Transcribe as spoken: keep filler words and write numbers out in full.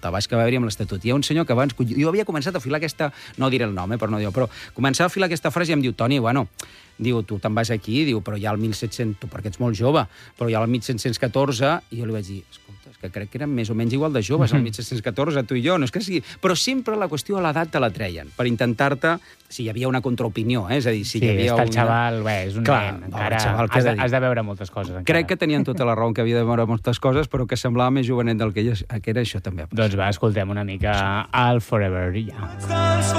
al baix que va haver-hi amb l'Estatut. Hi ha un senyor que abans... Jo havia començat a filar aquesta... No diré el nom, eh, per no dir-ho, però començava a filar aquesta frase i em diu, Toni, bueno, diu, tu te'n vas aquí, diu, però ja al mil set-cents... Tu, perquè ets molt jove, però ja al mil set-cents catorze... I jo li vaig dir, escolta, és que crec que érem més o menys igual de joves, al mil set-cents catorze, tu i jo, no és que sigui... Però sempre la qüestió a l'edat te la treien, per intentar-te... Si hi havia una contraopinió, eh? És a dir, si sí, hi havia està el una... xaval, bé, és un Clar, nen, no, encara xaval, has, de, de has de veure moltes coses. Encara. Crec que tenien tota la raó que havia de veure moltes coses, però que semblava més jovenet del que, ella, que era, això també. Doncs va, escoltem una mica al Forever, ja.